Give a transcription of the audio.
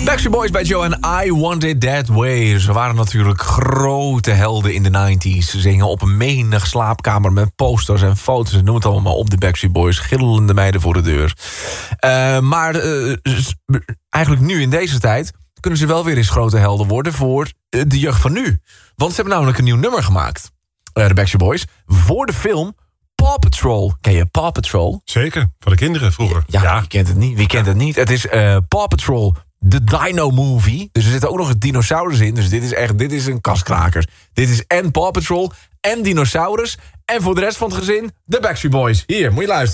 Backstreet Boys bij Joe en I Want It That Way. Ze waren natuurlijk grote helden in de 90s. Ze zingen op een menig slaapkamer met posters en foto's. Noem het allemaal op, de Backstreet Boys. Gillende meiden voor de deur. Maar eigenlijk nu in deze tijd kunnen ze wel weer eens grote helden worden voor de jeugd van nu. Want ze hebben namelijk een nieuw nummer gemaakt. De Backstreet Boys. Voor de film Paw Patrol. Ken je Paw Patrol? Zeker, van de kinderen vroeger. Ja. Wie kent het niet? Wie kent het niet? Het is Paw Patrol, de Dino Movie. Dus er zitten ook nog een dinosaurus in. Dus dit is een kaskraker. Dit is en Paw Patrol en dinosaurus. En voor de rest van het gezin, de Backstreet Boys. Hier, moet je luisteren.